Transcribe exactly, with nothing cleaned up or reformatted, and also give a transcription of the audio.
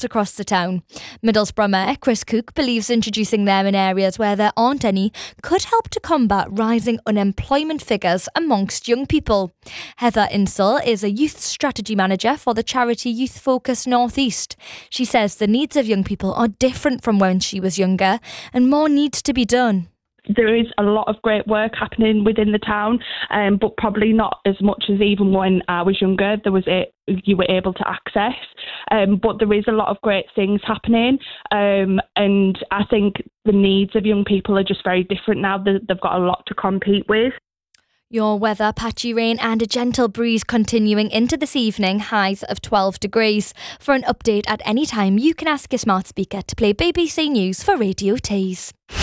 jobs across the town. Middlesbrough Mayor Chris Cook believes introducing them in areas where there aren't any could help to combat rising unemployment figures amongst young people. Heather Insel is a youth strategy manager for the charity Youth Focus North East. She says the needs of young people are different from when she was younger and more needs to be done. There is a lot of great work happening within the town, um, but probably not as much as even when I was younger there was a, you were able to access. Um, but there is a lot of great things happening, um, and I think the needs of young people are just very different now. They've got a lot to compete with. Your weather, patchy rain and a gentle breeze continuing into this evening, highs of twelve degrees. For an update at any time, you can ask your smart speaker to play B B C News for Radio Tees.